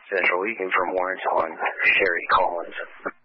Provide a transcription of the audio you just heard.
Central. You can from Warrants on Sherry Collins.